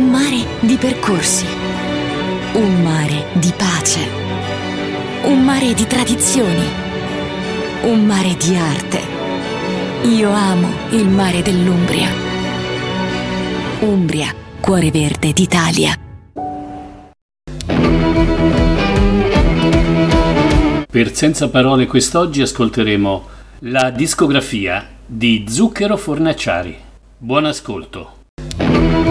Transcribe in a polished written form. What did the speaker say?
Un mare di percorsi, un mare di pace, un mare di tradizioni, un mare di arte. Io amo il mare dell'Umbria. Umbria, cuore verde d'Italia. Per Senza Parole quest'oggi ascolteremo la discografia di Zucchero Fornaciari. Buon ascolto.